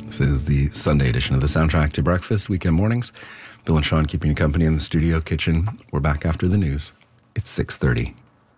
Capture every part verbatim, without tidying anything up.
This is the Sunday edition of the Soundtrack to Breakfast, weekend mornings. Bill and Sean keeping you company in the studio kitchen. We're back after the news. It's six thirty.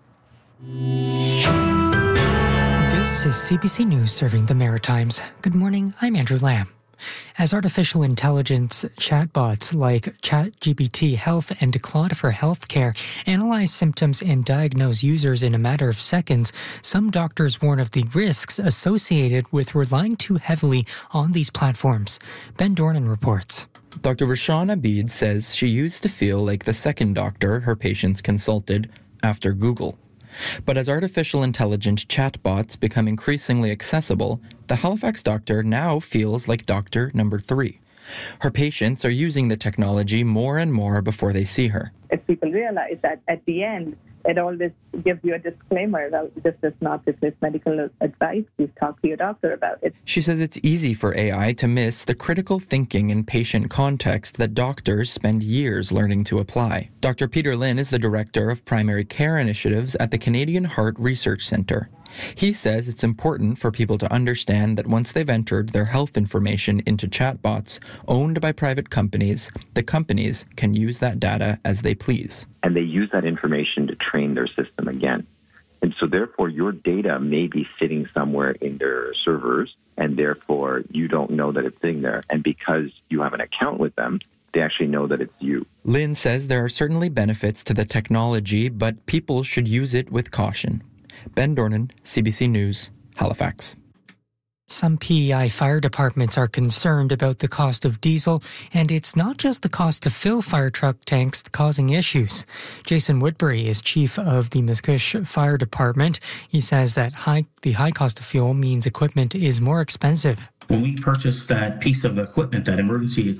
This is C B C News serving the Maritimes. Good morning, I'm Andrew Lamb. As artificial intelligence chatbots like ChatGPT Health and Claude for Healthcare analyze symptoms and diagnose users in a matter of seconds, some doctors warn of the risks associated with relying too heavily on these platforms. Ben Dornan reports. Doctor Rashawn Abid says she used to feel like the second doctor her patients consulted after Google. But as artificial intelligence chatbots become increasingly accessible, the Halifax doctor now feels like doctor number three. Her patients are using the technology more and more before they see her. If people realize that at the end, it always gives you a disclaimer that this does not replace medical advice. Please talk to your doctor about it. She says it's easy for A I to miss the critical thinking and patient context that doctors spend years learning to apply. Doctor Peter Lynn is the Director of Primary Care Initiatives at the Canadian Heart Research Centre. He says it's important for people to understand that once they've entered their health information into chatbots owned by private companies, the companies can use that data as they please. And they use that information to train their system again. And so therefore your data may be sitting somewhere in their servers, and therefore you don't know that it's sitting there. And because you have an account with them, they actually know that it's you. Lynn says there are certainly benefits to the technology, but people should use it with caution. Ben Dornan, C B C News, Halifax. Some P E I fire departments are concerned about the cost of diesel, and it's not just the cost to fill fire truck tanks causing issues. Jason Woodbury is chief of the Mascouche Fire Department. He says that high, the high cost of fuel means equipment is more expensive. When we purchase that piece of equipment, that emergency